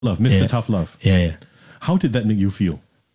Love, Mr. Tough Love. Yeah. How did that make you feel?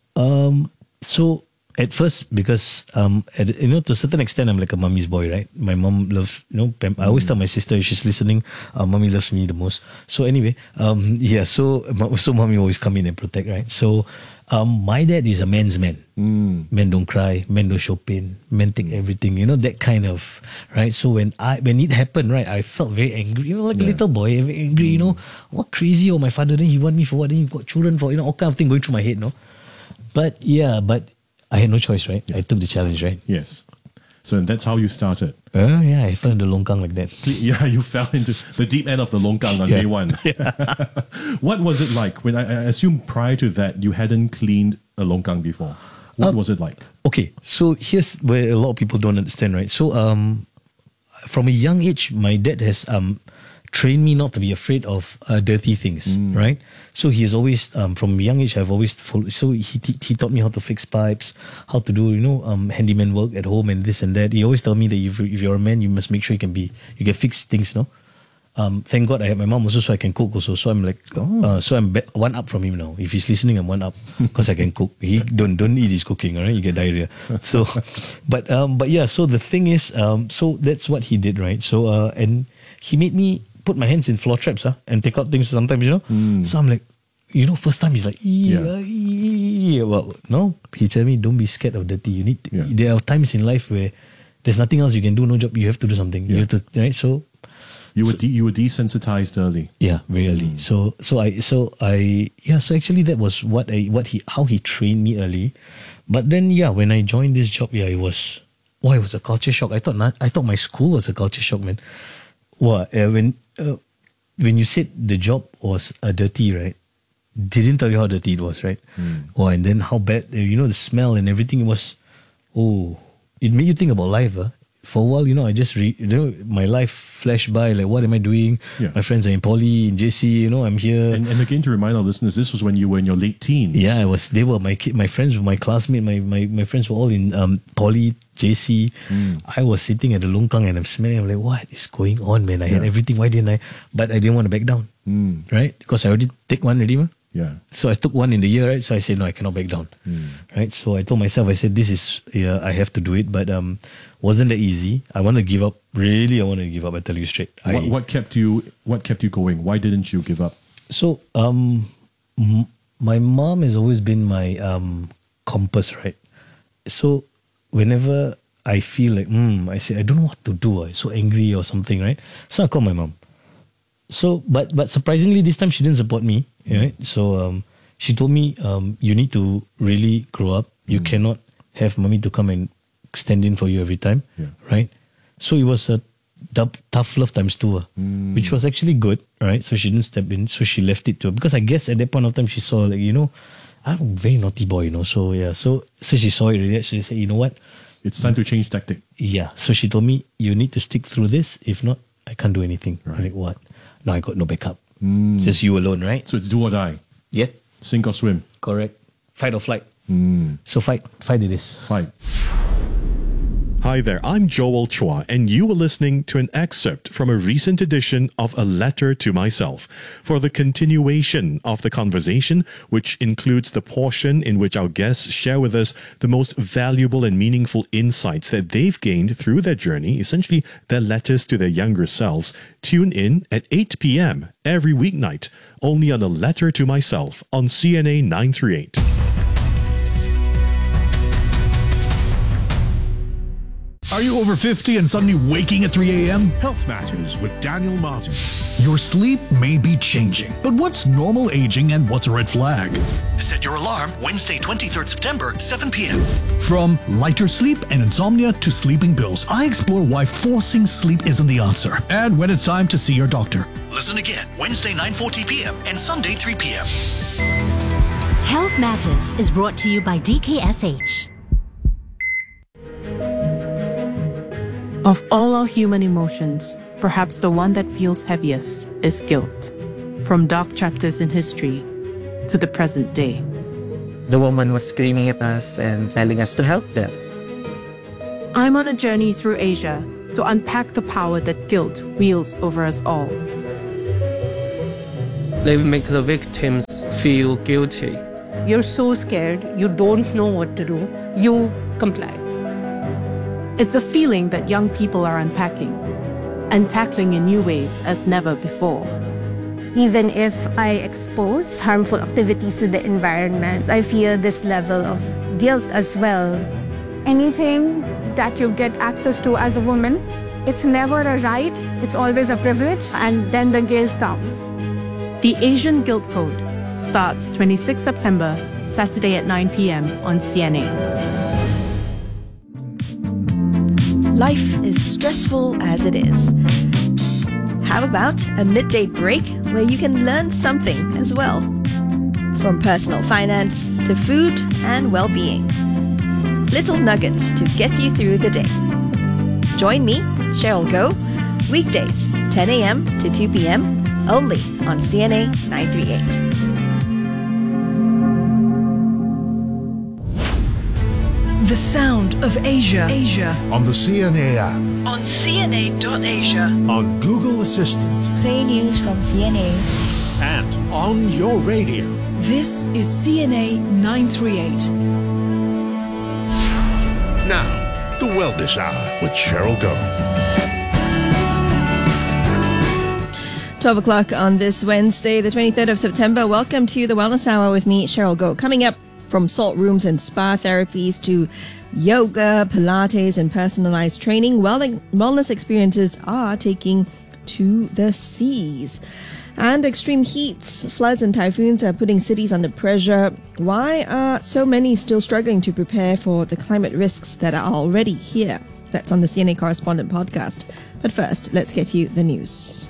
So at first, because to a certain extent, I'm like a mummy's boy, right? My mom loves, I always tell my sister, if she's listening, mommy loves me the most. So anyway, so mommy always come in and protect, right? So my dad is a man's man. Men don't cry, men don't show pain, men take everything, that kind of, right? So when it happened, right, I felt very angry, like a little boy, very angry, what crazy, my father, then he want me for what, then he got children for, all kind of thing going through my head, But I had no choice, right? I took the challenge, right? Yes. So that's how you started. I fell into longkang like that. Yeah, you fell into the deep end of the longkang on day one. What was it like? When I assume prior to that, you hadn't cleaned a longkang before. What was it like? Okay, so here's where a lot of people don't understand, right? So from a young age, my dad has trained me not to be afraid of dirty things, right? So he has always, from a young age, I've always followed. So he taught me how to fix pipes, how to do, handyman work at home and this and that. He always told me that if you're a man, you must make sure you can fix things, thank God I have my mom also, so I can cook also. So I'm like, so I'm one up from him now. If he's listening, I'm one up because I can cook. He don't eat his cooking, all right? You get diarrhea. So, but yeah. So the thing is, so that's what he did, right? So and he made me put my hands in floor traps, and take out things sometimes, So I'm like, first time he's like, well, no. He tell me, don't be scared of dirty. There are times in life where there's nothing else you can do, no job. You have to do something. You have to, right? So. You were desensitized early. Yeah, very early. So actually that was how he trained me early. But then when I joined this job, it was a culture shock. I thought my school was a culture shock, man. When you said the job was dirty, right? Didn't tell you how dirty it was, right? And then how bad, the smell and everything was. It made you think about life, For a while, I just my life flashed by, like, what am I doing? Yeah. My friends are in poly, in JC, I'm here. And again, to remind our listeners, this was when you were in your late teens. Yeah, they were my friends, my classmates, my friends were all in poly, JC. I was sitting at the longkang and I'm smelling, I'm like, what is going on, man? I had everything, why didn't I? But I didn't want to back down, right? Because I already take one already, man. Yeah. So I took one in the year, right? So I said, no, I cannot back down, right? So I told myself, I said, this is, I have to do it. But wasn't that easy. I want to give up. Really, I want to give up. I tell you straight. What kept you going? Why didn't you give up? So my mom has always been my compass, right? So whenever I feel like, I say, I don't know what to do. I'm so angry or something, right? So I call my mom. So, but surprisingly, this time she didn't support me, right? So she told me, you need to really grow up. You cannot have mommy to come and stand in for you every time, right? So it was a tough love times 2, which was actually good, right? So she didn't step in, so she left it to her. Because I guess at that point of time, she saw, like, I'm a very naughty boy, So yeah, so she saw it already. She said, you know what? It's time to change tactic. Yeah. So she told me, you need to stick through this. If not, I can't do anything. Right. I'm like, what? No, I got no backup. Just you alone, right? So it's do or die. Yeah. Sink or swim. Correct. Fight or flight. So fight it is. Fight. Hi there, I'm Joel Chua, and you are listening to an excerpt from a recent edition of A Letter to Myself. For the continuation of the conversation, which includes the portion in which our guests share with us the most valuable and meaningful insights that they've gained through their journey, essentially their letters to their younger selves, tune in at 8 p.m. every weeknight, only on A Letter to Myself on CNA 938. Are you over 50 and suddenly waking at 3 a.m.? Health Matters with Daniel Martin. Your sleep may be changing, but what's normal aging and what's a red flag? Set your alarm Wednesday, 23rd September, 7 p.m. From lighter sleep and insomnia to sleeping pills, I explore why forcing sleep isn't the answer and when it's time to see your doctor. Listen again Wednesday, 9:40 p.m. and Sunday, 3 p.m. Health Matters is brought to you by DKSH. Of all our human emotions, perhaps the one that feels heaviest is guilt. From dark chapters in history to the present day. The woman was screaming at us and telling us to help them. I'm on a journey through Asia to unpack the power that guilt wields over us all. They make the victims feel guilty. You're so scared, you don't know what to do, you comply. It's a feeling that young people are unpacking and tackling in new ways as never before. Even if I expose harmful activities to the environment, I feel this level of guilt as well. Anything that you get access to as a woman, it's never a right, it's always a privilege, and then the guilt comes. The Asian Guilt Code starts 26 September, Saturday at 9 p.m. on CNA. Life is stressful as it is. How about a midday break where you can learn something as well? From personal finance to food and well-being. Little nuggets to get you through the day. Join me, Cheryl Goh, weekdays 10 a.m. to 2 p.m. only on CNA 938. The sound of Asia. On the CNA app. On CNA.Asia. On Google Assistant. Play news from CNA. And on your radio. This is CNA 938. Now, the Wellness Hour with Cheryl Goh. 12 o'clock on this Wednesday, the 23rd of September. Welcome to the Wellness Hour with me, Cheryl Goh. Coming up, from salt rooms and spa therapies to yoga, Pilates, and personalized training, wellness experiences are taking to the seas. And extreme heats, floods, and typhoons are putting cities under pressure. Why are so many still struggling to prepare for the climate risks that are already here? That's on the CNA Correspondent podcast. But first, let's get you the news.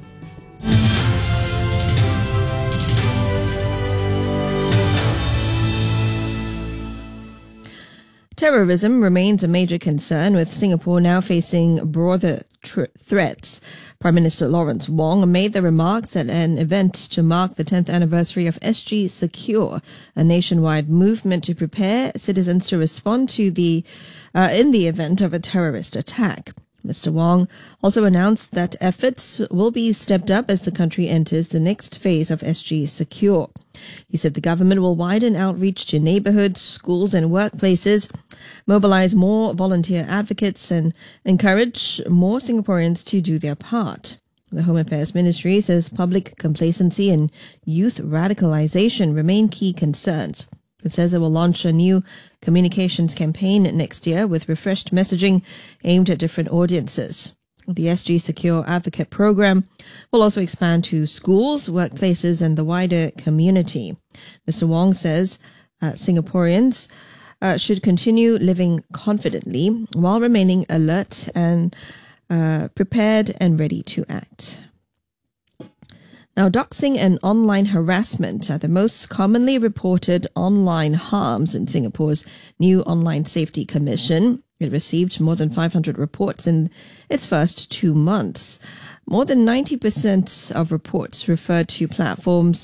Terrorism remains a major concern, with Singapore now facing broader threats. Prime Minister Lawrence Wong made the remarks at an event to mark the 10th anniversary of SG Secure, a nationwide movement to prepare citizens to respond to in the event of a terrorist attack. Mr. Wong also announced that efforts will be stepped up as the country enters the next phase of SG Secure. He said the government will widen outreach to neighborhoods, schools and workplaces, mobilize more volunteer advocates and encourage more Singaporeans to do their part. The Home Affairs Ministry says public complacency and youth radicalization remain key concerns. It says it will launch a new communications campaign next year with refreshed messaging aimed at different audiences. The SG Secure Advocate Program will also expand to schools, workplaces, and the wider community. Mr. Wong says Singaporeans should continue living confidently while remaining alert and prepared and ready to act. Now, doxing and online harassment are the most commonly reported online harms in Singapore's new Online Safety Commission. It received more than 500 reports in its first 2 months. More than 90% of reports referred to the platforms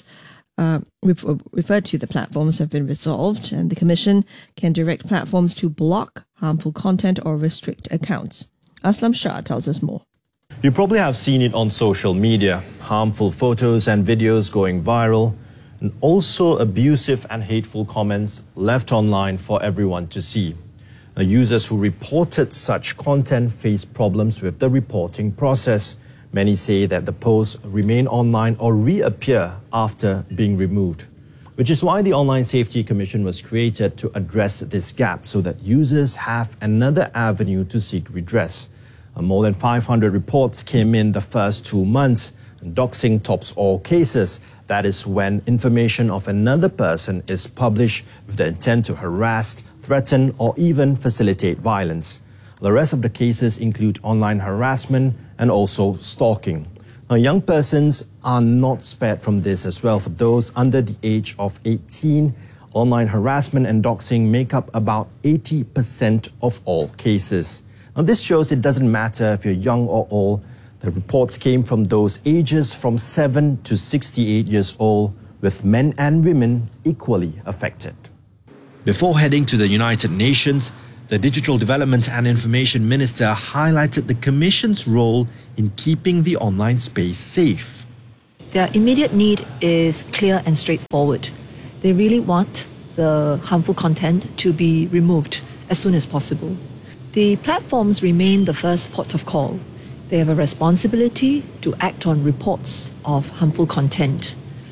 have been resolved, and the Commission can direct platforms to block harmful content or restrict accounts. Aslam Shah tells us more. You probably have seen it on social media, harmful photos and videos going viral, and also abusive and hateful comments left online for everyone to see. Now, users who reported such content face problems with the reporting process. Many say that the posts remain online or reappear after being removed, which is why the Online Safety Commission was created to address this gap so that users have another avenue to seek redress. More than 500 reports came in the first 2 months. Doxing tops all cases. That is when information of another person is published with the intent to harass, threaten, or even facilitate violence. The rest of the cases include online harassment and also stalking. Now, young persons are not spared from this as well. For those under the age of 18, online harassment and doxing make up about 80% of all cases. Now, this shows it doesn't matter if you're young or old. The reports came from those ages from 7 to 68 years old, with men and women equally affected. Before heading to the United Nations, the Digital Development and Information Minister highlighted the Commission's role in keeping the online space safe. Their immediate need is clear and straightforward. They really want the harmful content to be removed as soon as possible. The platforms remain the first port of call. They have a responsibility to act on reports of harmful content.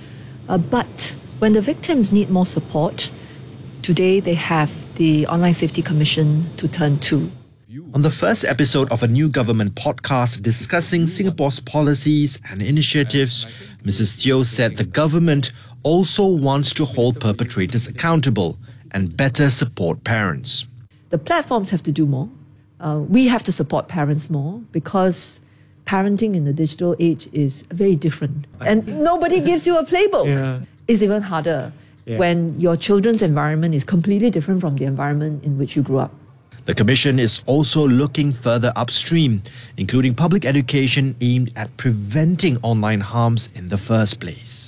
But when the victims need more support, today they have the Online Safety Commission to turn to. On the first episode of a new government podcast discussing Singapore's policies and initiatives, Mrs. Teo said the government also wants to hold perpetrators accountable and better support parents. The platforms have to do more. We have to support parents more because parenting in the digital age is very different. And nobody gives you a playbook. Yeah. It's even harder when your children's environment is completely different from the environment in which you grew up. The Commission is also looking further upstream, including public education aimed at preventing online harms in the first place.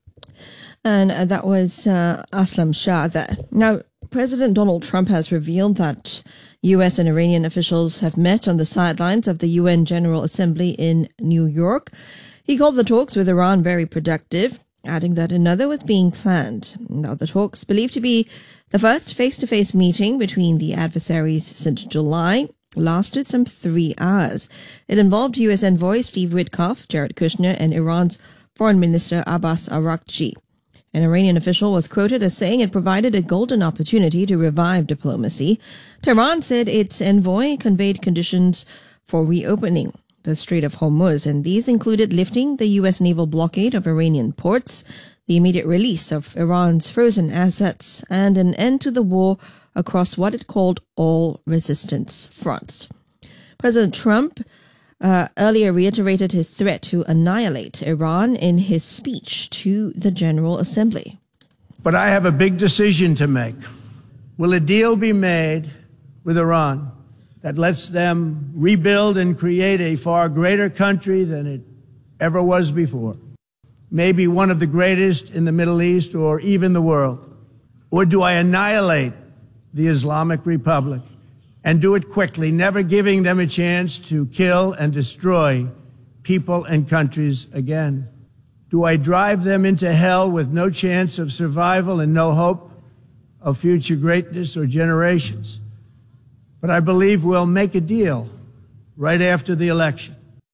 And that was Aslam Shah there. Now, President Donald Trump has revealed that US and Iranian officials have met on the sidelines of the UN General Assembly in New York. He called the talks with Iran very productive, adding that another was being planned. Now, the talks, believed to be the first face-to-face meeting between the adversaries since July, lasted some 3 hours. It involved US envoy Steve Witkoff, Jared Kushner, and Iran's Foreign Minister Abbas Araghchi. An Iranian official was quoted as saying it provided a golden opportunity to revive diplomacy. Tehran said its envoy conveyed conditions for reopening the Strait of Hormuz, and these included lifting the U.S. naval blockade of Iranian ports, the immediate release of Iran's frozen assets, and an end to the war across what it called all resistance fronts. President Trump earlier reiterated his threat to annihilate Iran in his speech to the General Assembly. But I have a big decision to make. Will a deal be made with Iran that lets them rebuild and create a far greater country than it ever was before? Maybe one of the greatest in the Middle East or even the world? Or do I annihilate the Islamic Republic and do it quickly, never giving them a chance to kill and destroy people and countries again? Do I drive them into hell with no chance of survival and no hope of future greatness or generations? But I believe we'll make a deal right after the election.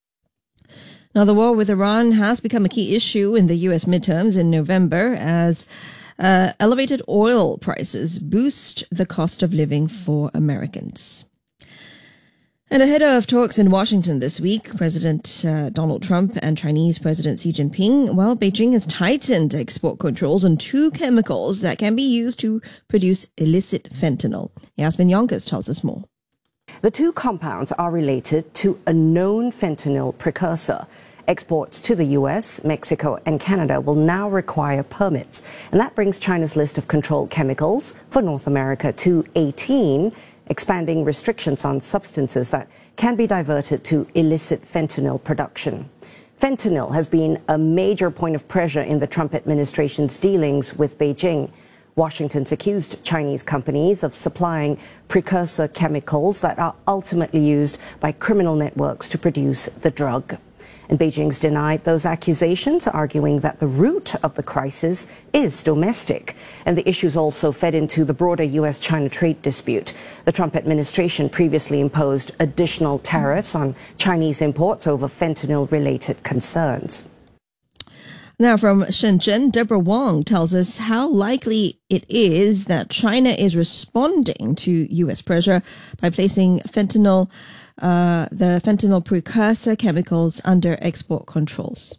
Now, the war with Iran has become a key issue in the U.S. midterms in November as elevated oil prices boost the cost of living for Americans. And ahead of talks in Washington this week, President Donald Trump and Chinese President Xi Jinping, Beijing has tightened export controls on 2 chemicals that can be used to produce illicit fentanyl. Yasmin Yonkers tells us more. The 2 compounds are related to a known fentanyl precursor. Exports to the US, Mexico and Canada will now require permits, and that brings China's list of controlled chemicals for North America to 18, expanding restrictions on substances that can be diverted to illicit fentanyl production. Fentanyl has been a major point of pressure in the Trump administration's dealings with Beijing. Washington's accused Chinese companies of supplying precursor chemicals that are ultimately used by criminal networks to produce the drug. And Beijing's denied those accusations, arguing that the root of the crisis is domestic. And the issues also fed into the broader US-China trade dispute. The Trump administration previously imposed additional tariffs on Chinese imports over fentanyl-related concerns. Now, from Shenzhen, Deborah Wong tells us how likely it is that China is responding to U.S. pressure by placing the fentanyl precursor chemicals under export controls.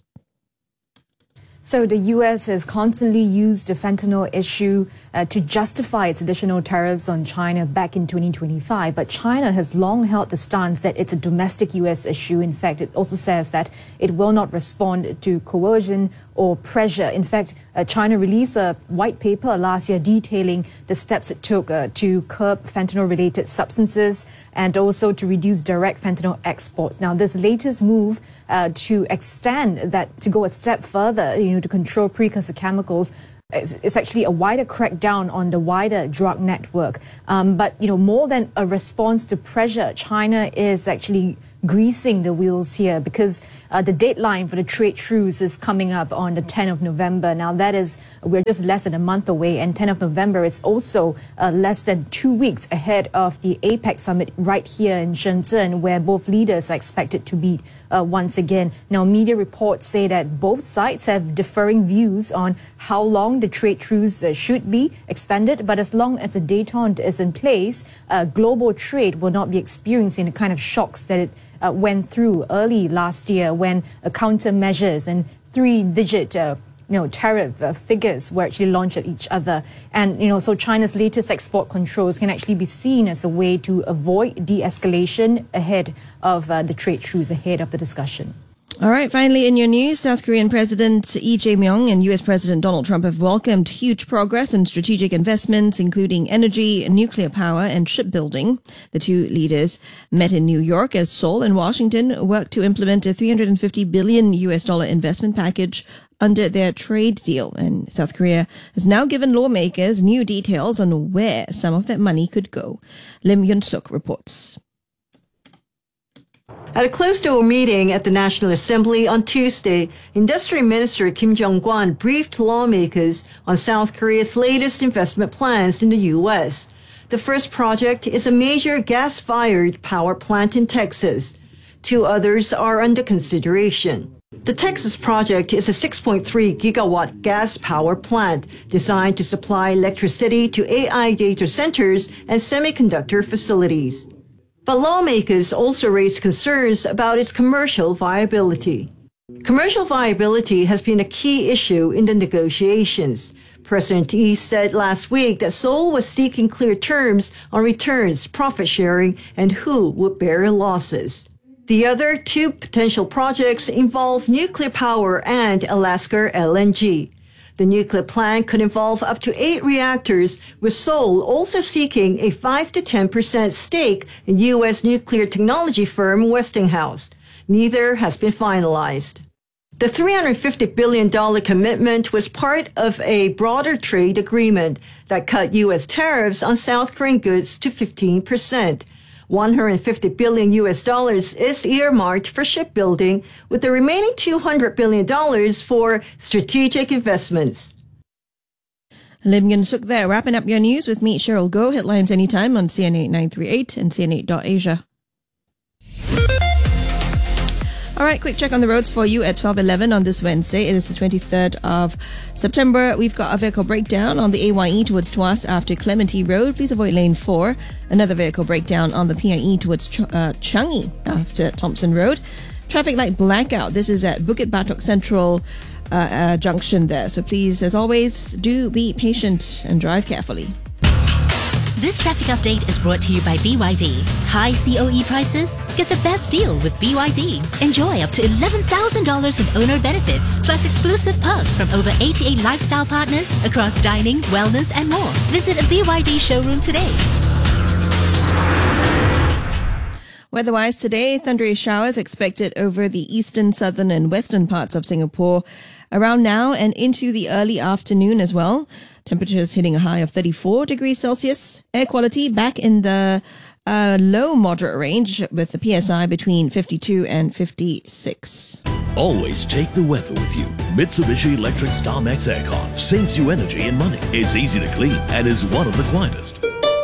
So the U.S. has constantly used the fentanyl issue to justify its additional tariffs on China back in 2025. But China has long held the stance that it's a domestic U.S. issue. In fact, it also says that it will not respond to coercion or pressure. In fact, China released a white paper last year detailing the steps it took to curb fentanyl-related substances and also to reduce direct fentanyl exports. Now, this latest move to extend that, to go a step further, to control precursor chemicals, it's actually a wider crackdown on the wider drug network. But, more than a response to pressure, China is actually greasing the wheels here because the deadline for the trade truce is coming up on the 10th of November. Now, we're just less than a month away, and 10th of November is also less than 2 weeks ahead of the APEC summit right here in Shenzhen, where both leaders are expected to meet once again. Now, media reports say that both sides have differing views on how long the trade truce should be extended, but as long as the détente is in place, global trade will not be experiencing the kind of shocks that it went through early last year when countermeasures and three-digit tariff figures were actually launched at each other. And, so China's latest export controls can actually be seen as a way to avoid de-escalation ahead of the trade truce, ahead of the discussion. All right, finally in your news, South Korean President Lee Jae-myung and U.S. President Donald Trump have welcomed huge progress in strategic investments, including energy, nuclear power, and shipbuilding. The two leaders met in New York as Seoul and Washington worked to implement a $350 billion investment package under their trade deal. And South Korea has now given lawmakers new details on where some of that money could go. Lim Yun-suk reports. At a closed-door meeting at the National Assembly on Tuesday, Industry Minister Kim Jong-kwan briefed lawmakers on South Korea's latest investment plans in the U.S. The first project is a major gas-fired power plant in Texas. 2 others are under consideration. The Texas project is a 6.3 gigawatt gas power plant designed to supply electricity to AI data centers and semiconductor facilities. But lawmakers also raised concerns about its commercial viability. Commercial viability has been a key issue in the negotiations. President Lee said last week that Seoul was seeking clear terms on returns, profit sharing, and who would bear losses. The other 2 potential projects involve nuclear power and Alaska LNG. The nuclear plant could involve up to 8 reactors, with Seoul also seeking a 5 to 10% stake in U.S. nuclear technology firm Westinghouse. Neither has been finalized. The $350 billion commitment was part of a broader trade agreement that cut U.S. tariffs on South Korean goods to 15%. $150 billion is earmarked for shipbuilding, with the remaining $200 billion for strategic investments. Lim Yun-suk there, wrapping up your news with me, Cheryl Goh. Headlines anytime on CNA 938 and CNA.Asia. All right, quick check on the roads for you at 12:11 on this Wednesday. It is the 23rd of September. We've got a vehicle breakdown on the AYE towards Tuas after Clementi Road. Please avoid lane 4. Another vehicle breakdown on the PIE towards Changi after Thompson Road. Traffic light blackout. This is at Bukit Batok Central Junction there. So please, as always, do be patient and drive carefully. This traffic update is brought to you by BYD. High COE prices? Get the best deal with BYD. Enjoy up to $11,000 in owner benefits, plus exclusive perks from over 88 lifestyle partners across dining, wellness, and more. Visit a BYD showroom today. Weather-wise today, thundery showers expected over the eastern, southern, and western parts of Singapore around now and into the early afternoon as well. Temperatures hitting a high of 34 degrees Celsius. Air quality back in the low moderate range with the PSI between 52 and 56. Always take the weather with you. Mitsubishi Electric StarMax Aircon saves you energy and money. It's easy to clean and is one of the quietest.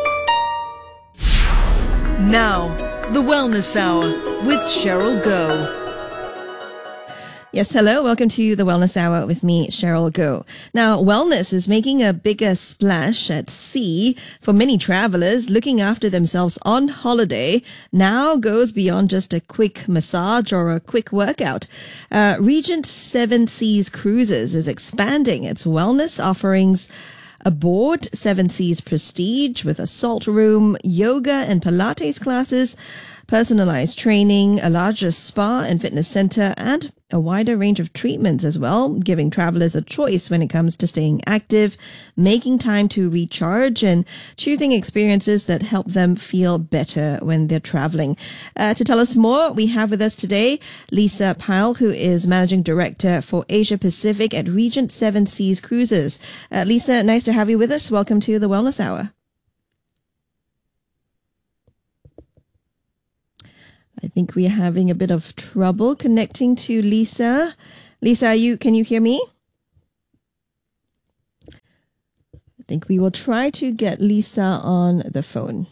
Now, the Wellness Hour with Cheryl Goh. Yes, hello. Welcome to the Wellness Hour with me, Cheryl Goh. Now, wellness is making a bigger splash at sea for many travelers. Looking after themselves on holiday now goes beyond just a quick massage or a quick workout. Regent Seven Seas Cruises is expanding its wellness offerings aboard Seven Seas Prestige with a salt room, yoga and Pilates classes, personalized training, a larger spa and fitness center, and a wider range of treatments as well, giving travelers a choice when it comes to staying active, making time to recharge, and choosing experiences that help them feel better when they're traveling. To tell us more, we have with us today Lisa Pyle, who is Managing Director for Asia Pacific at Regent Seven Seas Cruises. Lisa, nice to have you with us. Welcome to the Wellness Hour. I think we're having a bit of trouble connecting to Lisa. Lisa, can you hear me? I think we will try to get Lisa on the phone.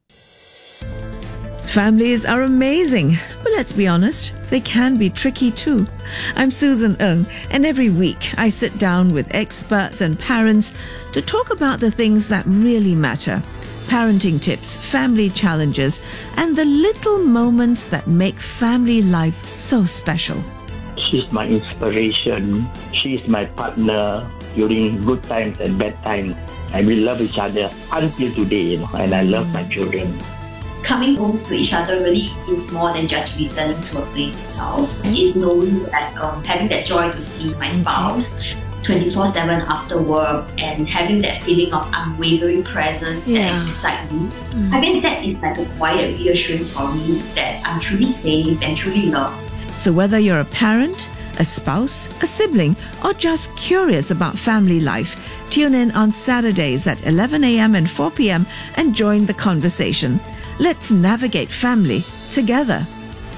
Families are amazing, but let's be honest, they can be tricky too. I'm Susan Ng, and every week I sit down with experts and parents to talk about the things that really matter. Parenting tips, family challenges, and the little moments that make family life so special. She's my inspiration. She's my partner during good times and bad times. And we love each other until today, and I love my children. Coming home to each other really is more than just returning to a place itself. It's knowing that having that joy to see my spouse 24/7 after work and having that feeling of unwavering presence that is beside me. I guess that is like a quiet reassurance for me that I'm truly safe and truly loved. So whether you're a parent, a spouse, a sibling, or just curious about family life, tune in on Saturdays at 11 a.m. and 4 p.m. and join the conversation. Let's navigate family together.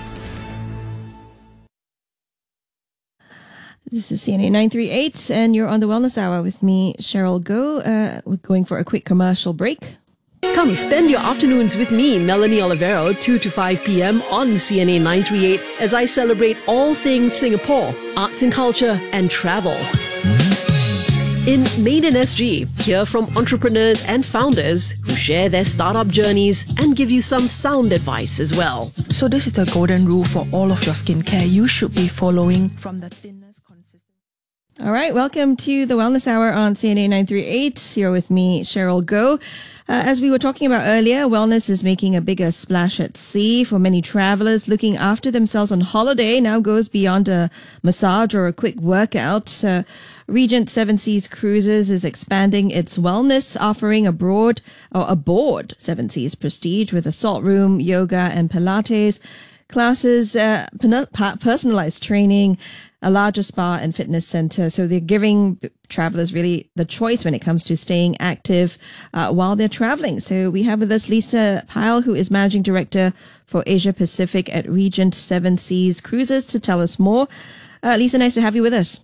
This is CNA 938, and you're on the Wellness Hour with me, Cheryl Goh. We're going for a quick commercial break. Come spend your afternoons with me, Melanie Olivero, 2 to 5 p.m. on CNA 938 as I celebrate all things Singapore, arts and culture, and travel. In Main and SG, hear from entrepreneurs and founders who share their startup journeys and give you some sound advice as well. So this is the golden rule for all of your skincare. You should be following from the thinness consistency. All right, welcome to the Wellness Hour on CNA 938. You're with me, Cheryl Goh. As we were talking about earlier, wellness is making a bigger splash at sea. For many travelers, looking after themselves on holiday now goes beyond a massage or a quick workout. Regent Seven Seas Cruises is expanding its wellness offering aboard Seven Seas Prestige with a salt room, yoga and Pilates classes, personalized training, a larger spa and fitness center. So they're giving travelers really the choice when it comes to staying active while they're traveling. So we have with us Lisa Pyle, who is Managing Director for Asia Pacific at Regent Seven Seas Cruises, to tell us more. Lisa, nice to have you with us.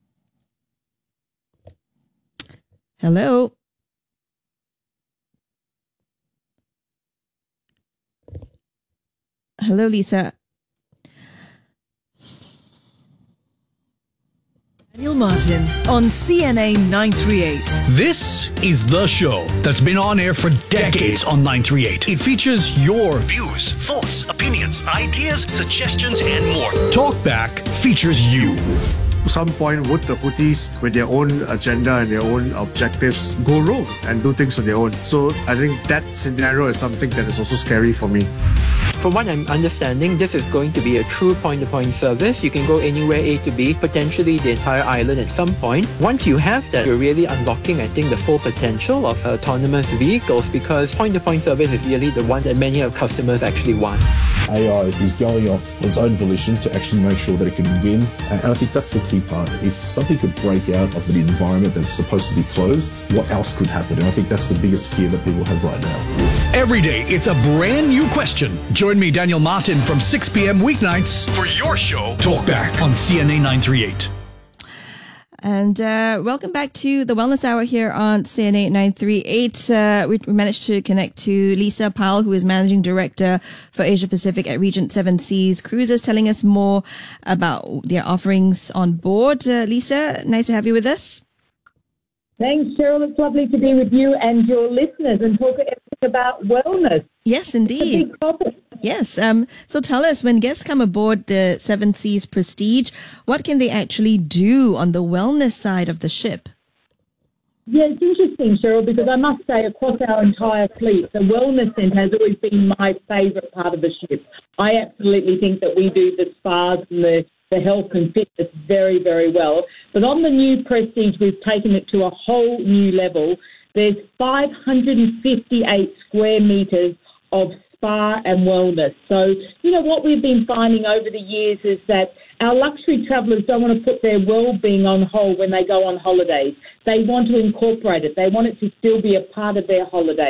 Hello. Hello, Lisa. Daniel Martin on CNA 938. This is the show that's been on air for decades on 938. It features your views, thoughts, opinions, ideas, suggestions, and more. Talkback features you. At some point, would the Houthis, with their own agenda and their own objectives, go rogue and do things on their own? So I think that scenario is something that is also scary for me. From what I'm understanding, this is going to be a true point-to-point service. You can go anywhere A to B, potentially the entire island at some point. Once you have that, you're really unlocking, I think, the full potential of autonomous vehicles, because point-to-point service is really the one that many of customers actually want. AI is going off on its own volition to actually make sure that it can win. And I think that's the key part. If something could break out of the environment that's supposed to be closed, what else could happen? And I think that's the biggest fear that people have right now. Every day, it's a brand new question. Join me, Daniel Martin, from 6 p.m. weeknights for your show, Talkback, on CNA 938. And welcome back to the Wellness Hour here on CNA 938. We managed to connect to Lisa Pyle, who is Managing Director for Asia Pacific at Regent Seven Seas Cruises, telling us more about their offerings on board. Lisa, nice to have you with us. Thanks, Cheryl. It's lovely to be with you and your listeners and talk about wellness. Yes, indeed. It's a big topic. Yes. So tell us, when guests come aboard the Seven Seas Prestige, what can they actually do on the wellness side of the ship? Yeah, it's interesting, Cheryl, because I must say across our entire fleet, the wellness centre has always been my favourite part of the ship. I absolutely think that we do the spas and the health and fitness very, very well. But on the new Prestige, we've taken it to a whole new level. There's 558 square metres of spa and wellness. So, you know, what we've been finding over the years is that our luxury travellers don't want to put their well-being on hold when they go on holidays. They want to incorporate it. They want it to still be a part of their holiday.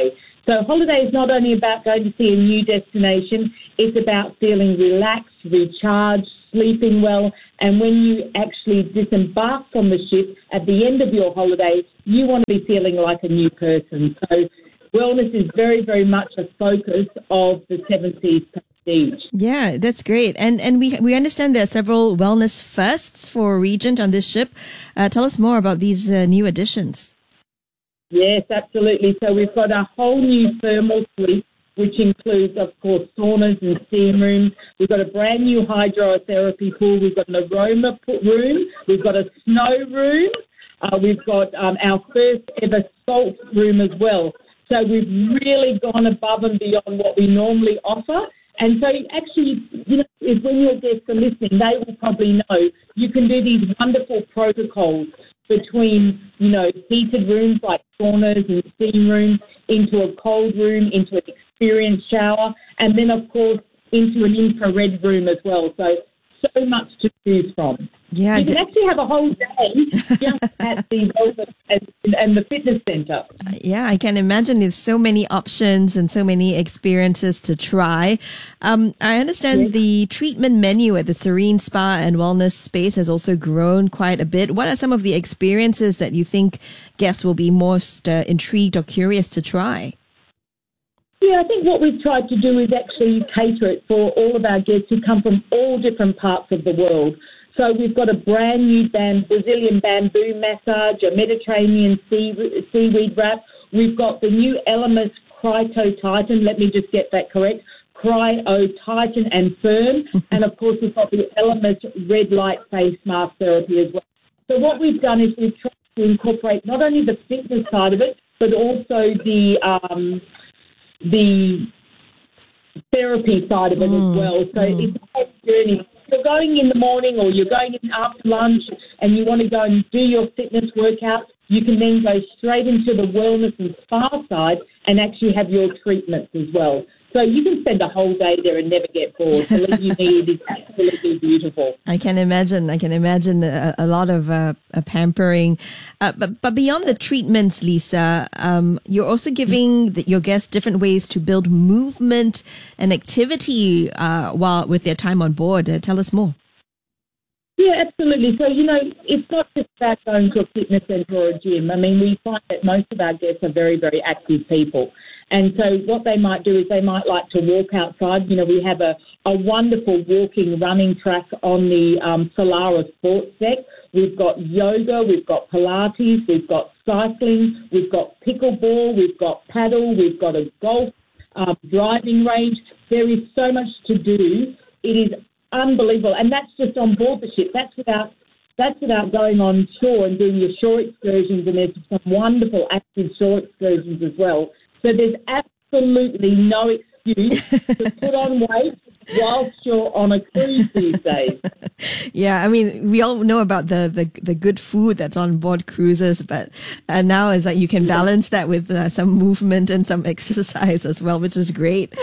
So holiday is not only about going to see a new destination, it's about feeling relaxed, recharged, sleeping well, and when you actually disembark from the ship at the end of your holiday, you want to be feeling like a new person. So wellness is very, very much a focus of the Seven Seas Prestige. Yeah, that's great. And we understand there are several wellness firsts for Regent on this ship. Tell us more about these new additions. Yes, absolutely. So we've got a whole new thermal suite, which includes, of course, saunas and steam rooms. We've got a brand new hydrotherapy pool. We've got an aroma room. We've got a snow room. We've got our first ever salt room as well. So we've really gone above and beyond what we normally offer. And so actually, when your guests are listening, they will probably know you can do these wonderful protocols between, heated rooms like saunas and steam rooms into a cold room, into an experience shower, and then, of course, into an infrared room as well. So much to choose from. Yeah, you can actually have a whole day just at the wellness and the fitness centre. Yeah, I can imagine there's so many options and so many experiences to try. I understand the treatment menu at the Serene Spa and Wellness Space has also grown quite a bit. What are some of the experiences that you think guests will be most intrigued or curious to try? Yeah, I think what we've tried to do is actually cater it for all of our guests who come from all different parts of the world. So we've got a brand new Brazilian bamboo massage, a Mediterranean seaweed wrap. We've got the new Elemis Cryo Titan, let me just get that correct, Cryo Titan and Firm. And of course we've got the Elemis red light face mask therapy as well. So what we've done is we've tried to incorporate not only the fitness side of it, but also the therapy side of it as well. So it's a whole journey. If you're going in the morning or you're going in after lunch and you want to go and do your fitness workout, you can then go straight into the wellness and spa side and actually have your treatments as well. So you can spend a whole day there and never get bored. Believe you me, it is absolutely beautiful. I can imagine a lot of pampering. But beyond the treatments, Lisa, you're also giving your guests different ways to build movement and activity while with their time on board. Tell us more. Yeah, absolutely. So, it's not just about going to a fitness centre or a gym. I mean, we find that most of our guests are very, very active people. And so what they might do is they might like to walk outside. We have a wonderful walking, running track on the Solara Sports Deck. We've got yoga, we've got Pilates, we've got cycling, we've got pickleball, we've got paddle, we've got a golf driving range. There is so much to do. It is unbelievable. And that's just on board the ship. That's without going on shore and doing your shore excursions, and there's some wonderful active shore excursions as well. So there's absolutely no excuse to put on weight whilst you're on a cruise these days. Yeah, I mean, we all know about the good food that's on board cruises, but now is that you can balance that with some movement and some exercise as well, which is great.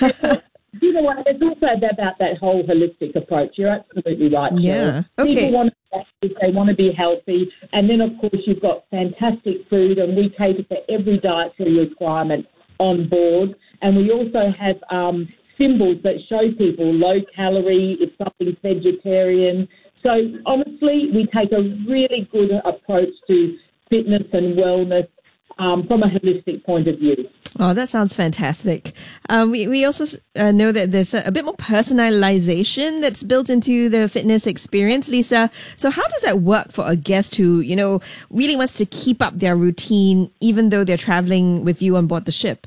You know what? It's also about that whole holistic approach. You're absolutely right. Yeah. Cheryl. Okay. People want to be active, they want to be healthy, and then of course you've got fantastic food, and we cater for every dietary requirement on board. And we also have symbols that show people low calorie if something's vegetarian. So honestly, we take a really good approach to fitness and wellness from a holistic point of view. Oh, that sounds fantastic. We also know that there's a bit more personalization that's built into the fitness experience, Lisa. So how does that work for a guest who, really wants to keep up their routine even though they're traveling with you on board the ship?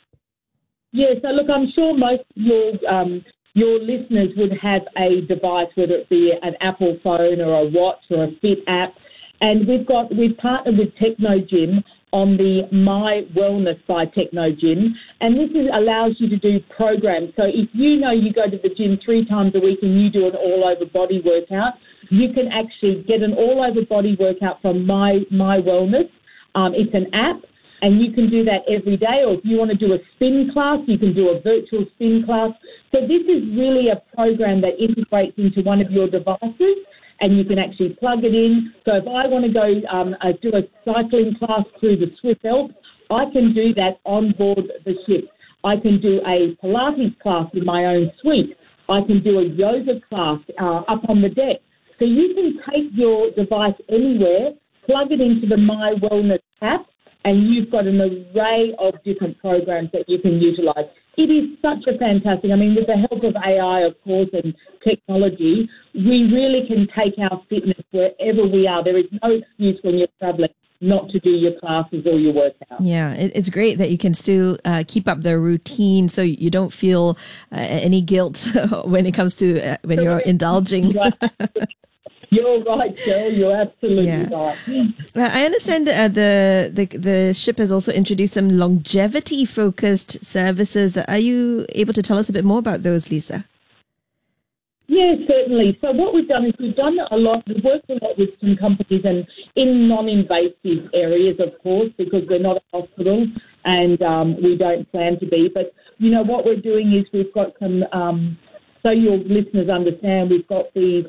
Yeah, so look, I'm sure most of your listeners would have a device, whether it be an Apple phone or a watch or a Fit app. And we've partnered with Technogym on the My Wellness by Technogym, and this allows you to do programs. So if you go to the gym 3 times a week and you do an all-over body workout, you can actually get an all-over body workout from My Wellness. It's an app, and you can do that every day. Or if you want to do a spin class, you can do a virtual spin class. So this is really a program that integrates into one of your devices, and you can actually plug it in. So if I want to go do a cycling class through the Swiss Alps, I can do that on board the ship. I can do a Pilates class in my own suite. I can do a yoga class up on the deck. So you can take your device anywhere, plug it into the My Wellness app, and you've got an array of different programs that you can utilize. It is such a fantastic, I mean, with the help of AI, of course, and technology, we really can take our fitness wherever we are. There is no excuse when you're traveling not to do your classes or your workouts. Yeah, it's great that you can still keep up the routine so you don't feel any guilt when it comes to when you're indulging. You're right, Cheryl. You're absolutely right. I understand that the ship has also introduced some longevity-focused services. Are you able to tell us a bit more about those, Lisa? Yes, certainly. So what we've done is we've worked a lot with some companies and in non-invasive areas, of course, because we're not a hospital and we don't plan to be. But, you know, what we're doing is we've got some, so your listeners understand, we've got these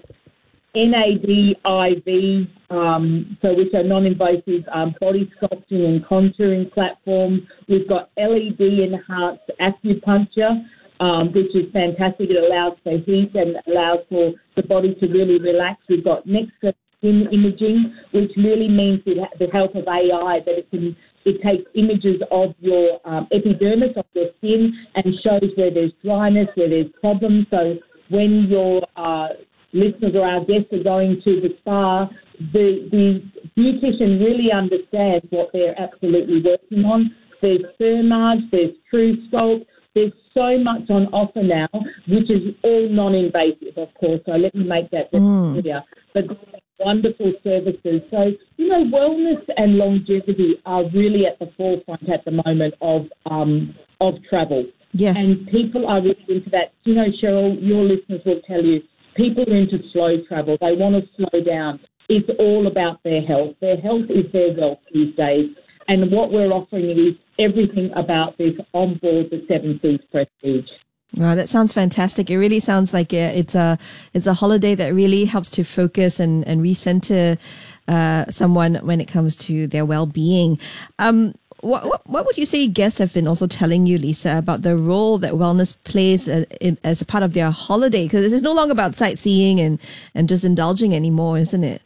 NAD-IV, so which are non-invasive body sculpting and contouring platforms. We've got LED-enhanced acupuncture, which is fantastic. It allows for heat and allows for the body to really relax. We've got next skin imaging, which really means with the help of AI that it takes images of your epidermis, of your skin, and shows where there's dryness, where there's problems. So when your listeners or our guests are going to the spa, the beautician really understands what they're absolutely working on. There's Thermage, there's TrueSculpt. There's so much on offer now, which is all non-invasive, of course, so let me make that very clear. But wonderful services. So, you know, wellness and longevity are really at the forefront at the moment of travel. Yes. And people are really into that. You know, Cheryl, your listeners will tell you, people are into slow travel. They want to slow down. It's all about their health. Their health is their wealth these days. And what we're offering is everything about this on board the Seven Seas Prestige. Wow, that sounds fantastic. It really sounds like it's a holiday that really helps to focus and recenter someone when it comes to their well-being. What would you say guests have been also telling you, Lisa, about the role that wellness plays as a part of their holiday? Because it's no longer about sightseeing and just indulging anymore, isn't it?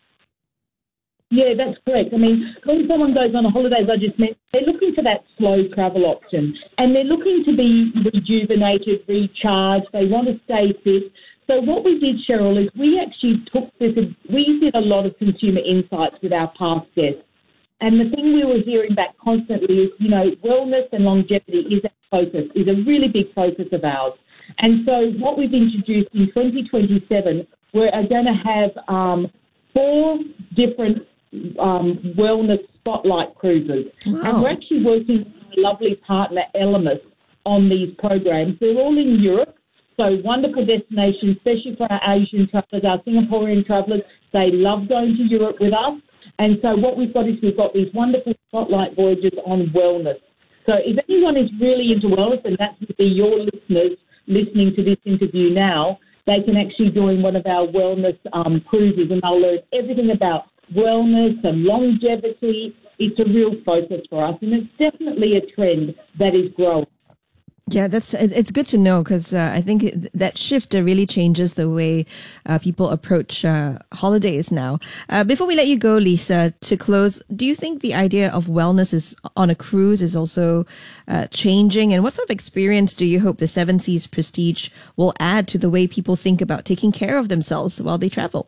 Yeah, that's correct. I mean, when someone goes on a holiday, as I just mentioned, they're looking for that slow travel option and they're looking to be rejuvenated, recharged. They want to stay fit. So what we did, Cheryl, is we actually we did a lot of consumer insights with our past guests. And the thing we were hearing back constantly is, you know, wellness and longevity is a really big focus of ours. And so what we've introduced in 2027, we're going to have 4 different wellness spotlight cruises. Wow. And we're actually working with a lovely partner, Elemis, on these programs. They're all in Europe, so wonderful destinations, especially for our Asian travellers, our Singaporean travellers. They love going to Europe with us. And so what we've got is we've got these wonderful spotlight voyages on wellness. So if anyone is really into wellness, and that would be your listeners listening to this interview now, they can actually join one of our wellness cruises and they'll learn everything about wellness and longevity. It's a real focus for us and it's definitely a trend that is growing. Yeah, it's good to know because I think that shift really changes the way people approach holidays now. Before we let you go, Lisa, to close, do you think the idea of wellness is on a cruise is also changing? And what sort of experience do you hope the Seven Seas Prestige will add to the way people think about taking care of themselves while they travel?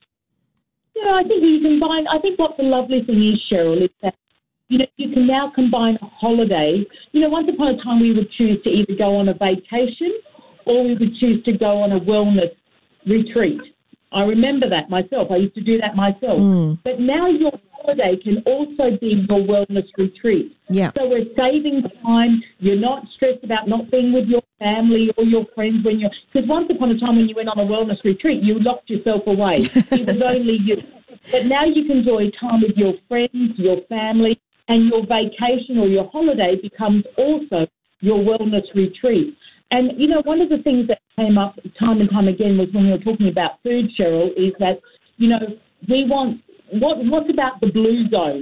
Yeah, I think you combine. I think what the lovely thing is, Cheryl, is that you know, you can now combine a holiday. You know, once upon a time we would choose to either go on a vacation or we would choose to go on a wellness retreat. I remember that myself. I used to do that myself. But now your holiday can also be your wellness retreat. Yeah. So we're saving time. You're not stressed about not being with your family or your friends when because once upon a time when you went on a wellness retreat, you locked yourself away. It was only you. But now you can enjoy time with your friends, your family, and your vacation or your holiday becomes also your wellness retreat. And, you know, one of the things that came up time and time again was when we were talking about food, Cheryl, is that, you know, we want, what's about the blue zone?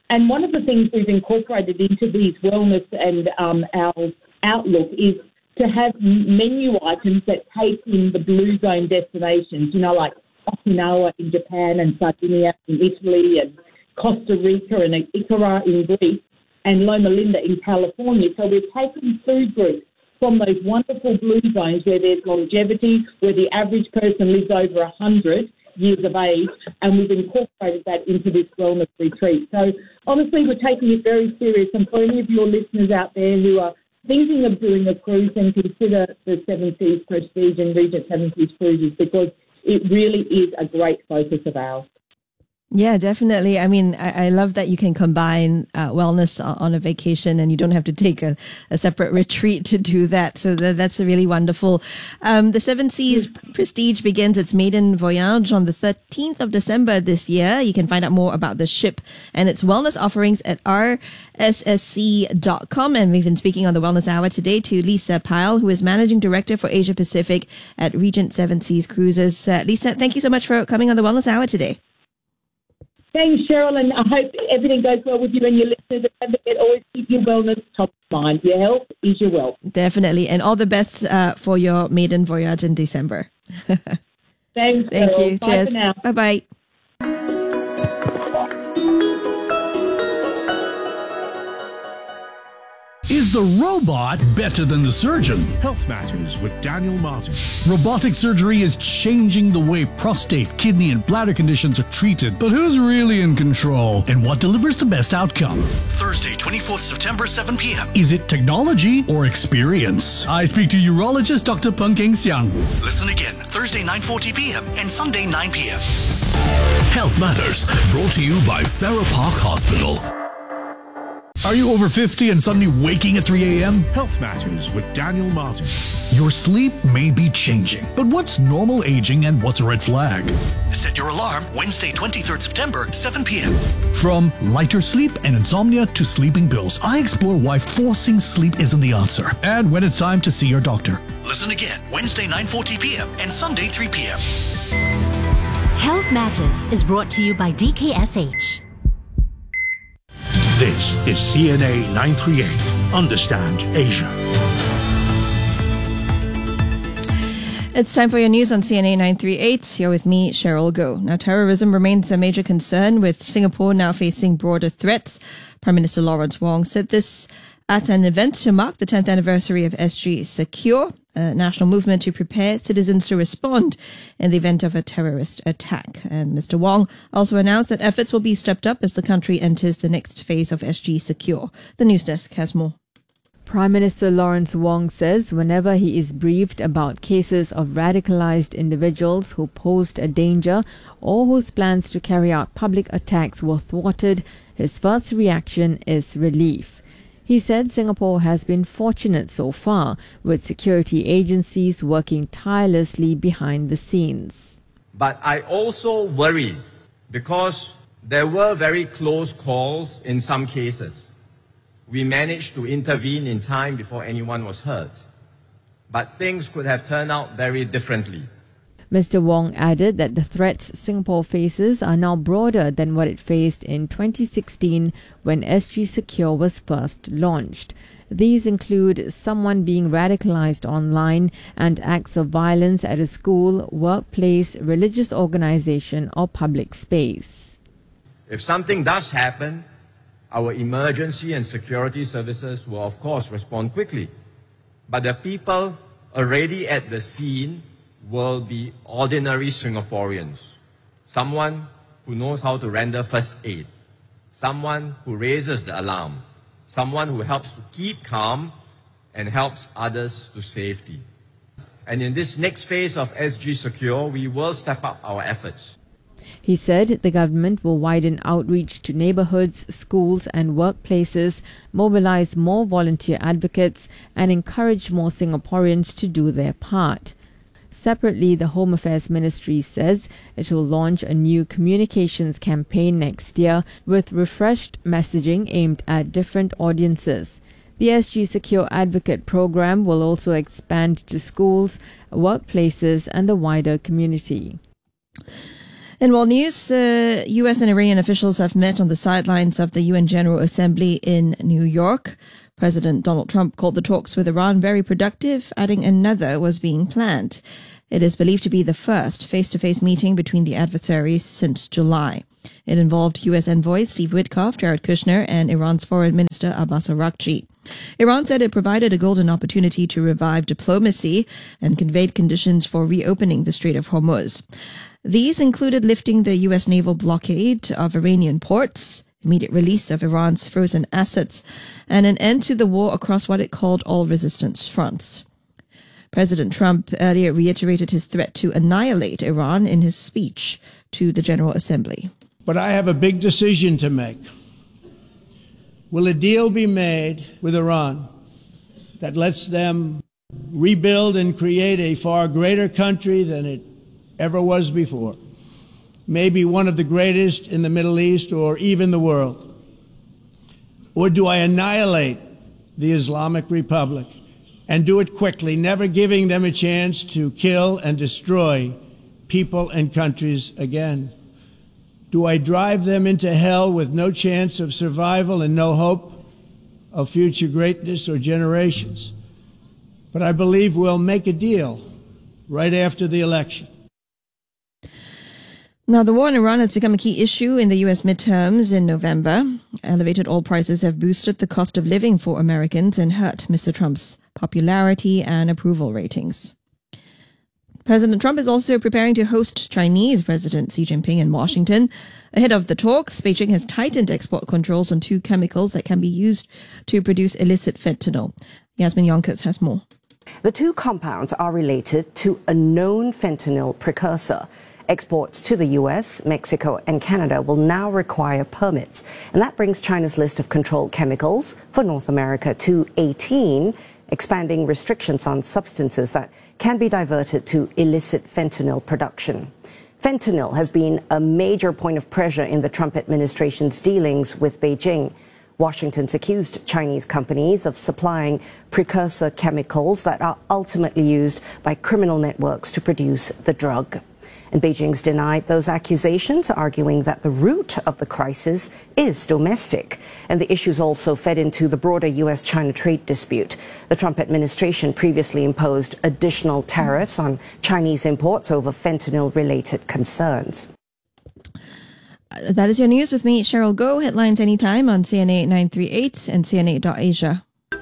And one of the things we've incorporated into these wellness and our outlook is to have menu items that take in the blue zone destinations, like Okinawa in Japan and Sardinia in Italy and Costa Rica and Ikara in Greece and Loma Linda in California. So we've taken food groups from those wonderful blue zones where there's longevity, where the average person lives over 100 years of age, and we've incorporated that into this wellness retreat. So honestly, we're taking it very serious. And for any of your listeners out there who are thinking of doing a cruise, then consider the Seven Seas Prestige and Regent Seven Seas Cruises, because it really is a great focus of ours. Yeah, definitely. I mean, I love that you can combine wellness on a vacation and you don't have to take a separate retreat to do that. So that's really wonderful. The Seven Seas Prestige begins its maiden voyage on the 13th of December this year. You can find out more about the ship and its wellness offerings at rssc.com. And we've been speaking on the Wellness Hour today to Lisa Pyle, who is Managing Director for Asia Pacific at Regent Seven Seas Cruises. Lisa, thank you so much for coming on the Wellness Hour today. Thanks, Cheryl, and I hope everything goes well with you and your listeners. And always keep your wellness top of mind. Your health is your wealth. Definitely, and all the best for your maiden voyage in December. Thanks, Thank Cheryl. you. Bye Cheers. for now. Bye-bye. Is the robot better than the surgeon? Health Matters with Daniel Martin. Robotic surgery is changing the way prostate, kidney, and bladder conditions are treated. But who's really in control? And what delivers the best outcome? Thursday, 24th September, 7 p.m. Is it technology or experience? I speak to urologist Dr. Peng Keng Xiang. Listen again, Thursday, 9:40 p.m. and Sunday, 9 p.m. Health Matters, brought to you by Farrer Park Hospital. Are you over 50 and suddenly waking at 3 a.m.? Health Matters with Daniel Martin. Your sleep may be changing, but what's normal aging and what's a red flag? Set your alarm Wednesday, 23rd September, 7 p.m. From lighter sleep and insomnia to sleeping pills, I explore why forcing sleep isn't the answer and when it's time to see your doctor. Listen again Wednesday, 9:40 p.m. and Sunday, 3 p.m. Health Matters is brought to you by DKSH. This is CNA 938. Understand Asia. It's time for your news on CNA 938. Here with me, Cheryl Goh. Now, terrorism remains a major concern, with Singapore now facing broader threats. Prime Minister Lawrence Wong said this at an event to mark the 10th anniversary of SG Secure, a national movement to prepare citizens to respond in the event of a terrorist attack. And Mr. Wong also announced that efforts will be stepped up as the country enters the next phase of SG Secure. The news desk has more. Prime Minister Lawrence Wong says whenever he is briefed about cases of radicalized individuals who posed a danger or whose plans to carry out public attacks were thwarted, his first reaction is relief. He said Singapore has been fortunate so far, with security agencies working tirelessly behind the scenes. But I also worry because there were very close calls in some cases. We managed to intervene in time before anyone was hurt. But things could have turned out very differently. Mr. Wong added that the threats Singapore faces are now broader than what it faced in 2016 when SG Secure was first launched. These include someone being radicalized online and acts of violence at a school, workplace, religious organization, or public space. If something does happen, our emergency and security services will of course respond quickly. But the people already at the scene will be ordinary Singaporeans. Someone who knows how to render first aid. Someone who raises the alarm. Someone who helps to keep calm and helps others to safety. And in this next phase of SG Secure, we will step up our efforts. He said the government will widen outreach to neighborhoods, schools and workplaces, mobilize more volunteer advocates and encourage more Singaporeans to do their part. Separately, the Home Affairs Ministry says it will launch a new communications campaign next year with refreshed messaging aimed at different audiences. The SG Secure Advocate program will also expand to schools, workplaces and the wider community. In world news, U.S. and Iranian officials have met on the sidelines of the UN General Assembly in New York. President Donald Trump called the talks with Iran very productive, adding another was being planned. It is believed to be the first face-to-face meeting between the adversaries since July. It involved U.S. envoys Steve Witkoff, Jared Kushner, and Iran's Foreign Minister Abbas Araghchi. Iran said it provided a golden opportunity to revive diplomacy and conveyed conditions for reopening the Strait of Hormuz. These included lifting the U.S. naval blockade of Iranian ports, immediate release of Iran's frozen assets, and an end to the war across what it called all resistance fronts. President Trump earlier reiterated his threat to annihilate Iran in his speech to the General Assembly. But I have a big decision to make. Will a deal be made with Iran that lets them rebuild and create a far greater country than it ever was before? Maybe one of the greatest in the Middle East or even the world? Or do I annihilate the Islamic Republic and do it quickly, never giving them a chance to kill and destroy people and countries again? Do I drive them into hell with no chance of survival and no hope of future greatness or generations? But I believe we'll make a deal right after the election. Now, the war in Iran has become a key issue in the U.S. midterms in November. Elevated oil prices have boosted the cost of living for Americans and hurt Mr. Trump's popularity and approval ratings. President Trump is also preparing to host Chinese President Xi Jinping in Washington. Ahead of the talks, Beijing has tightened export controls on two chemicals that can be used to produce illicit fentanyl. Yasmin Yonkers has more. The two compounds are related to a known fentanyl precursor. Exports to the US, Mexico, and Canada will now require permits, and that brings China's list of controlled chemicals for North America to 18, expanding restrictions on substances that can be diverted to illicit fentanyl production. Fentanyl has been a major point of pressure in the Trump administration's dealings with Beijing. Washington's accused Chinese companies of supplying precursor chemicals that are ultimately used by criminal networks to produce the drug. And Beijing's denied those accusations, arguing that the root of the crisis is domestic. And the issues also fed into the broader U.S.-China trade dispute. The Trump administration previously imposed additional tariffs on Chinese imports over fentanyl-related concerns. That is your news with me, Cheryl Goh. Headlines anytime on CNA 938 and CNA.Asia.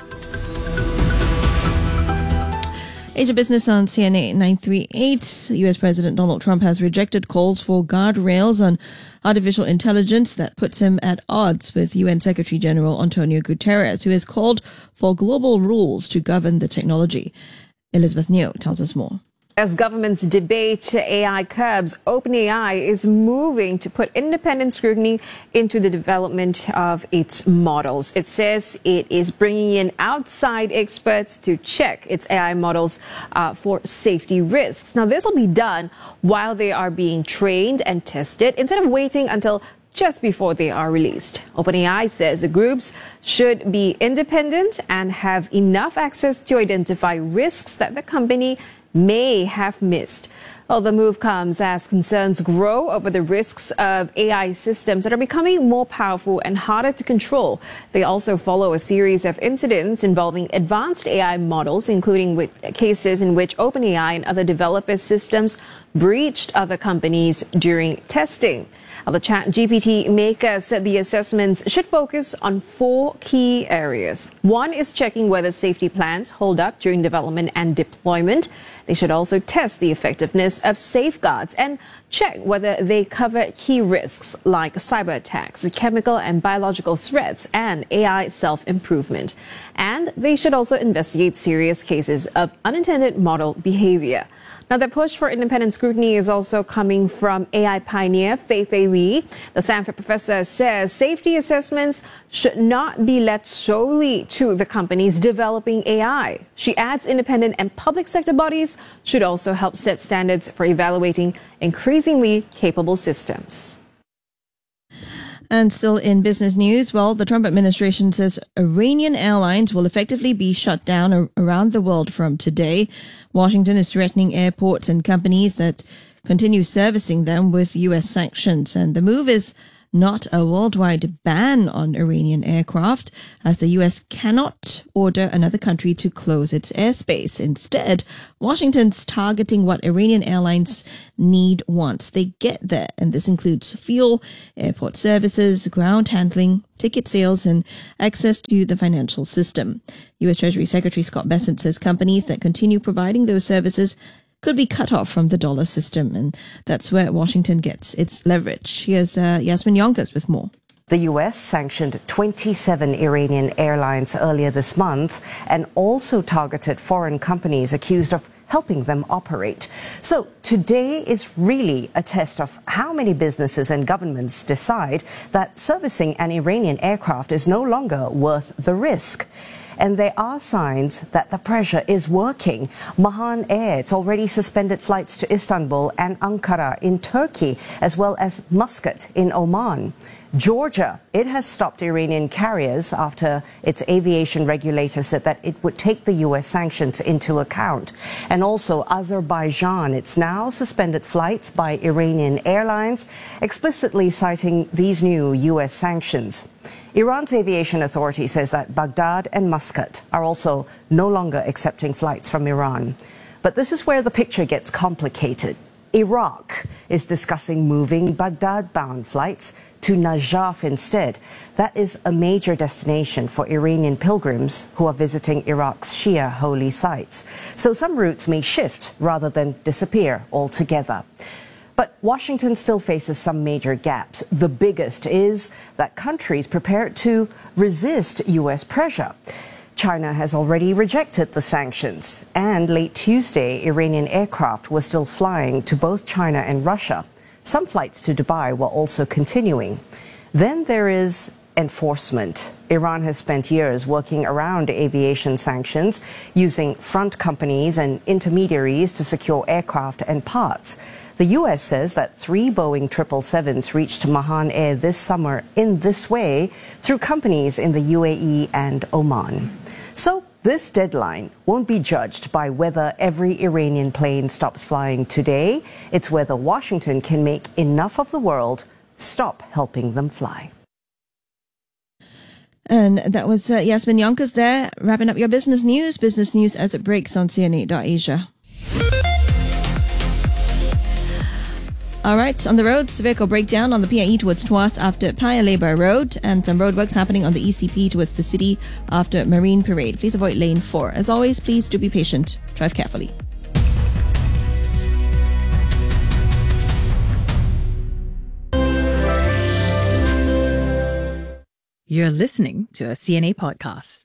Asia Business on CNA 938. U.S. President Donald Trump has rejected calls for guardrails on artificial intelligence that puts him at odds with UN Secretary General Antonio Guterres, who has called for global rules to govern the technology. Elizabeth Neo tells us more. As governments debate AI curbs, OpenAI is moving to put independent scrutiny into the development of its models. It says it is bringing in outside experts to check its AI models for safety risks. Now, this will be done while they are being trained and tested instead of waiting until just before they are released. OpenAI says the groups should be independent and have enough access to identify risks that the company may have missed. Well, the move comes as concerns grow over the risks of AI systems that are becoming more powerful and harder to control. They also follow a series of incidents involving advanced AI models, including with cases in which OpenAI and other developers' systems breached other companies during testing. The ChatGPT maker said the assessments should focus on 4 key areas. One is checking whether safety plans hold up during development and deployment. They should also test the effectiveness of safeguards and check whether they cover key risks like cyber attacks, chemical and biological threats, and AI self-improvement. And they should also investigate serious cases of unintended model behavior. Now, the push for independent scrutiny is also coming from AI pioneer Fei-Fei Li. The Stanford professor says safety assessments should not be left solely to the companies developing AI. She adds independent and public sector bodies should also help set standards for evaluating increasingly capable systems. And still in business news, well, the Trump administration says Iranian airlines will effectively be shut down around the world from today. Washington is threatening airports and companies that continue servicing them with U.S. sanctions. And the move is not a worldwide ban on Iranian aircraft, as the U.S. cannot order another country to close its airspace. Instead, Washington's targeting what Iranian airlines need once they get there, and this includes fuel, airport services, ground handling, ticket sales, and access to the financial system. U.S. Treasury Secretary Scott Bessent says companies that continue providing those services could be cut off from the dollar system, and that's where Washington gets its leverage. Here's Yasmin Yonkers with more. The U.S. sanctioned 27 Iranian airlines earlier this month and also targeted foreign companies accused of helping them operate. So today is really a test of how many businesses and governments decide that servicing an Iranian aircraft is no longer worth the risk. And there are signs that the pressure is working. Mahan Air, it's already suspended flights to Istanbul and Ankara in Turkey, as well as Muscat in Oman. Georgia, it has stopped Iranian carriers after its aviation regulator said that it would take the U.S. sanctions into account. And also Azerbaijan, it's now suspended flights by Iranian airlines, explicitly citing these new U.S. sanctions. Iran's aviation authority says that Baghdad and Muscat are also no longer accepting flights from Iran. But this is where the picture gets complicated. Iraq is discussing moving Baghdad-bound flights to Najaf instead. That is a major destination for Iranian pilgrims who are visiting Iraq's Shia holy sites. So some routes may shift rather than disappear altogether. But Washington still faces some major gaps. The biggest is that countries prepared to resist U.S. pressure. China has already rejected the sanctions, and late Tuesday, Iranian aircraft were still flying to both China and Russia. Some flights to Dubai were also continuing. Then there is enforcement. Iran has spent years working around aviation sanctions, using front companies and intermediaries to secure aircraft and parts. The U.S. says that 3 Boeing 777s reached Mahan Air this summer in this way through companies in the UAE and Oman. So this deadline won't be judged by whether every Iranian plane stops flying today. It's whether Washington can make enough of the world stop helping them fly. And that was Yasmin Yonkers there, wrapping up your business news as it breaks on CNA.Asia. All right, on the roads, vehicle breakdown on the PIE towards Tuas after Paya Lebar Road, and some roadworks happening on the ECP towards the city after Marine Parade. Please avoid lane 4. As always, please do be patient. Drive carefully. You're listening to a CNA podcast.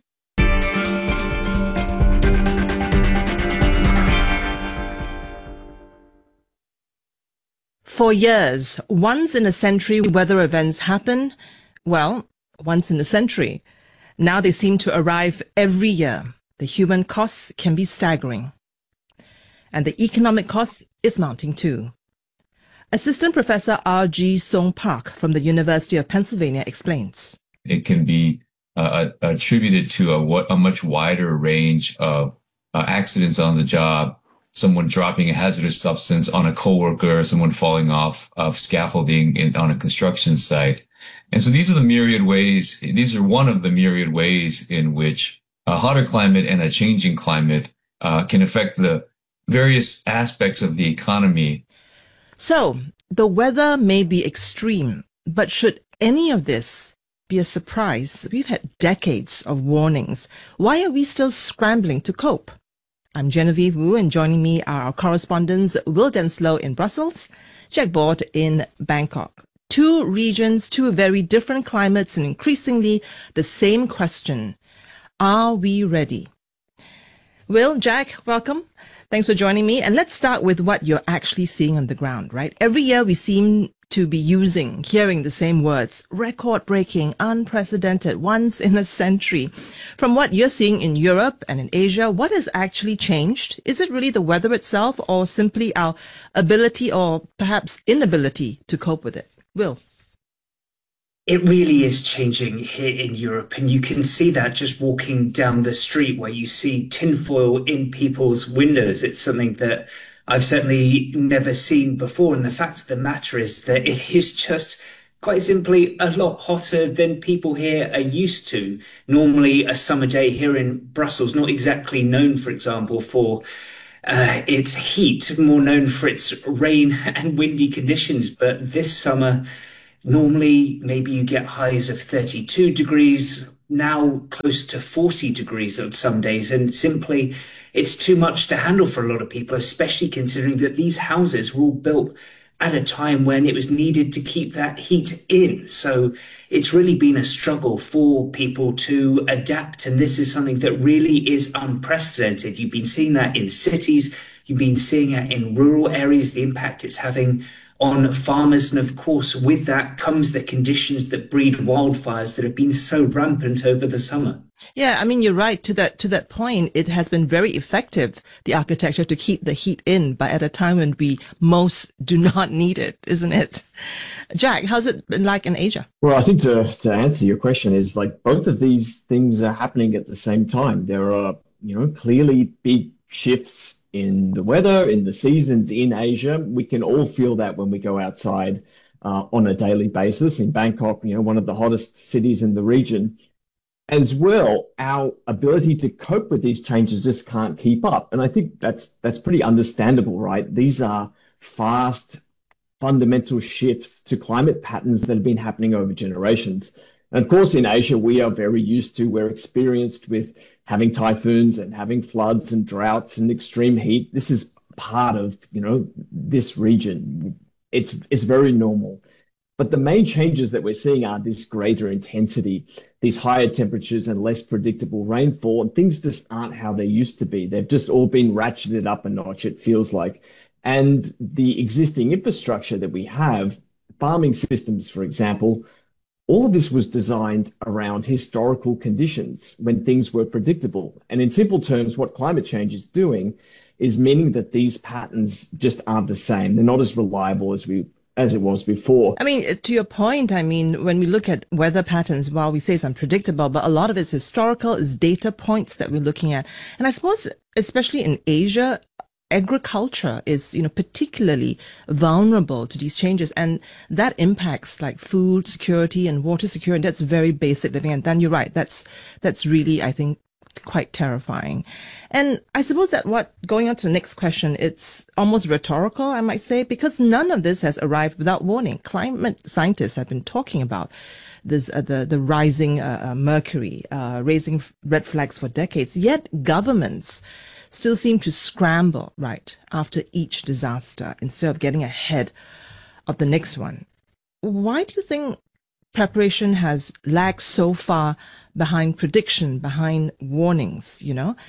For years, once-in-a-century weather events happen, well, once in a century. Now they seem to arrive every year. The human costs can be staggering. And the economic cost is mounting too. Assistant Professor R.G. Song Park from the University of Pennsylvania explains. It can be attributed to a much wider range of accidents on the job. Someone dropping a hazardous substance on a coworker, someone falling off of scaffolding on a construction site. And so these are one of the myriad ways in which a hotter climate and a changing climate can affect the various aspects of the economy. So the weather may be extreme, but should any of this be a surprise? We've had decades of warnings. Why are we still scrambling to cope? I'm Genevieve Wu, and joining me are our correspondents Will Denslow in Brussels, Jack Bord in Bangkok. 2 regions, 2 very different climates, and increasingly the same question. Are we ready? Will, Jack, welcome. Thanks for joining me. And let's start with what you're actually seeing on the ground, right? Every year we seem to be hearing the same words: record-breaking, unprecedented, once in a century. From what you're seeing in Europe and in Asia, what has actually changed? Is it really the weather itself, or simply our ability or perhaps inability to cope with it? Will? It really is changing here in Europe, and you can see that just walking down the street where you see tinfoil in people's windows. It's something that I've certainly never seen before. And the fact of the matter is that it is just quite simply a lot hotter than people here are used to. Normally, a summer day here in Brussels, not exactly known, for example, for its heat, more known for its rain and windy conditions. But this summer, normally maybe you get highs of 32 degrees, now close to 40 degrees on some days. And simply, it's too much to handle for a lot of people, especially considering that these houses were all built at a time when it was needed to keep that heat in. So it's really been a struggle for people to adapt. And this is something that really is unprecedented. You've been seeing that in cities. You've been seeing it in rural areas, the impact it's having on farmers. And of course, with that comes the conditions that breed wildfires that have been so rampant over the summer. Yeah, I mean, you're right. To that point, it has been very effective, the architecture, to keep the heat in, but at a time when we most do not need it, isn't it? Jack, how's it been like in Asia? Well, I think to answer your question is like both of these things are happening at the same time. There are, clearly big shifts in the weather, in the seasons in Asia. We can all feel that when we go outside on a daily basis. In Bangkok, one of the hottest cities in the region. As well, our ability to cope with these changes just can't keep up. And I think that's pretty understandable, right? These are fast, fundamental shifts to climate patterns that have been happening over generations. And of course, in Asia, we're experienced with having typhoons and having floods and droughts and extreme heat. This is part of, this region. It's very normal. But the main changes that we're seeing are this greater intensity, these higher temperatures and less predictable rainfall, and things just aren't how they used to be. They've just all been ratcheted up a notch, it feels like. And the existing infrastructure that we have, farming systems, for example, all of this was designed around historical conditions when things were predictable. And in simple terms, what climate change is doing is meaning that these patterns just aren't the same. They're not as reliable as it was before. I mean, to your point, when we look at weather patterns, while we say it's unpredictable, but a lot of it's historical, is data points that we're looking at. And I suppose, especially in Asia, agriculture is, particularly vulnerable to these changes. And that impacts like food security and water security. That's very basic living. And then you're right. That's really, I think, quite terrifying. And I suppose that going on to the next question, it's almost rhetorical, I might say, because none of this has arrived without warning. Climate scientists have been talking about this, the rising mercury, raising red flags for decades. Yet governments still seem to scramble right after each disaster instead of getting ahead of the next one. Why do you think preparation has lagged so far behind prediction, behind warnings,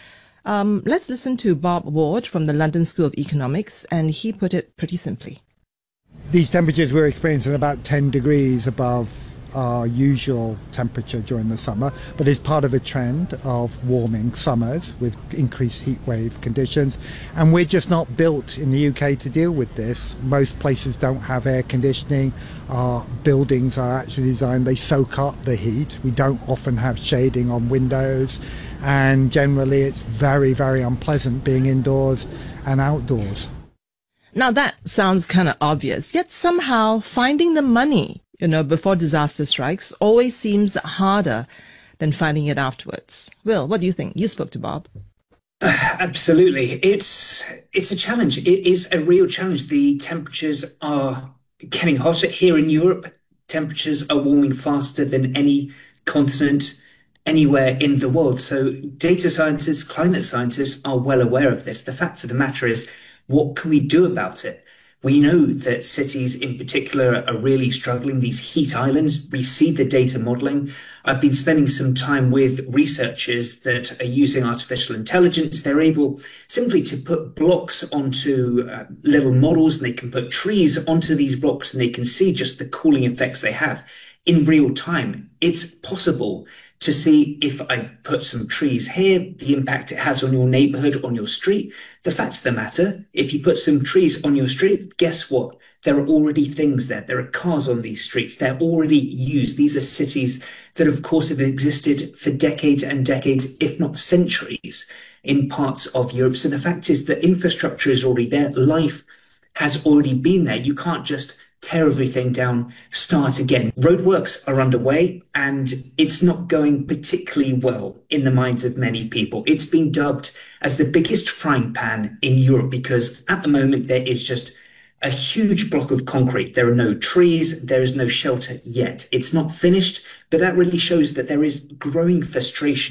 Let's listen to Bob Ward from the London School of Economics, and he put it pretty simply. These temperatures we're experiencing about 10 degrees above our usual temperature during the summer, but it's part of a trend of warming summers with increased heat wave conditions. And we're just not built in the UK to deal with this. Most places don't have air conditioning. Our buildings are actually designed, they soak up the heat. We don't often have shading on windows. And generally it's very, very unpleasant being indoors and outdoors. Now that sounds kind of obvious, yet somehow finding the money before disaster strikes always seems harder than finding it afterwards. Will, what do you think? You spoke to Bob. Absolutely. It's a challenge. It is a real challenge. The temperatures are getting hotter here in Europe. Temperatures are warming faster than any continent anywhere in the world. So data scientists, climate scientists are well aware of this. The fact of the matter is, what can we do about it? We know that cities in particular are really struggling, these heat islands. We see the data modeling. I've been spending some time with researchers that are using artificial intelligence. They're able simply to put blocks onto little models, and they can put trees onto these blocks, and they can see just the cooling effects they have in real time. It's possible to see, if I put some trees here, the impact it has on your neighborhood, on your street. The fact of the matter, if you put some trees on your street, guess what? There are already things there. There are cars on these streets. They're already used. These are cities that, of course, have existed for decades and decades, if not centuries. in parts of Europe. So the fact is that infrastructure is already there. Life has already been there. You can't just tear everything down, start again. Roadworks are underway, and it's not going particularly well in the minds of many people. It's been dubbed as the biggest frying pan in Europe because at the moment there is just a huge block of concrete. There are no trees. There is no shelter yet. It's not finished, but that really shows that there is growing frustration